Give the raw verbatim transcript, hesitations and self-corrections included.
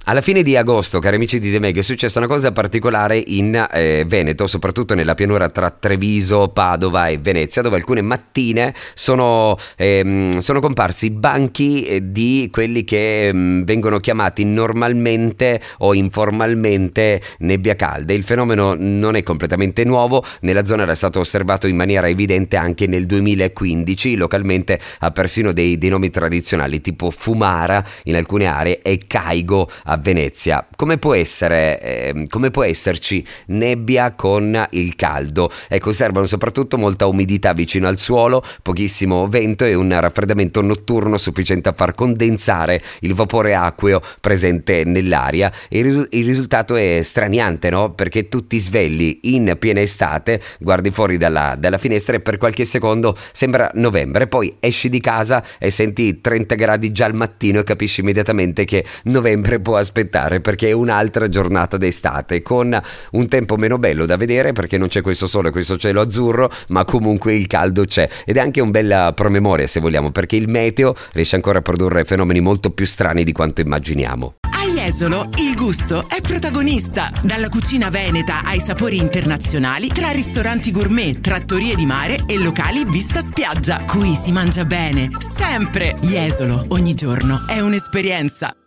Alla fine di agosto, cari amici di The Meg, è successa una cosa particolare in eh, Veneto, soprattutto nella pianura tra Treviso, Padova e Venezia, dove alcune mattine sono, ehm, sono comparsi banchi di quelli che ehm, vengono chiamati normalmente o informalmente nebbia calda. Il fenomeno non è completamente nuovo, nella zona era stato osservato in maniera evidente anche nel duemilaquindici, localmente ha persino dei, dei nomi tradizionali tipo Fumara in alcune aree e Caigo a Venezia. Come può essere, eh, come può esserci nebbia con il caldo? Ecco, servono soprattutto molta umidità vicino al suolo, pochissimo vento e un raffreddamento notturno sufficiente a far condensare il vapore acqueo presente nell'aria. E il, risu- il risultato è straniante, no? Perché tu ti svegli in piena estate, guardi fuori dalla, dalla finestra e per qualche secondo sembra novembre, poi esci di casa e senti trenta gradi già al mattino e capisci immediatamente che novembre può aspettare, perché è un'altra giornata d'estate con un tempo meno bello da vedere perché non c'è questo sole, questo cielo azzurro, ma comunque il caldo c'è ed è anche un bel promemoria, se vogliamo, perché il meteo riesce ancora a produrre fenomeni molto più strani di quanto immaginiamo. A Jesolo il gusto è protagonista. Dalla cucina veneta ai sapori internazionali, tra ristoranti gourmet, trattorie di mare e locali vista spiaggia. Qui si mangia bene, sempre. Jesolo, ogni giorno è un'esperienza.